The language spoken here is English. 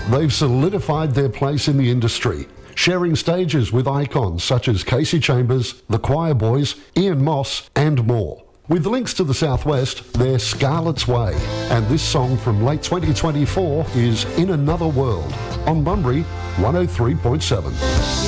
they've solidified their place in the industry, sharing stages with icons such as Casey Chambers, the Choir Boys, Ian Moss, and more. With links to the Southwest, they're Scarlet's Way, and this song from late 2024 is In Another World on Bunbury 103.7.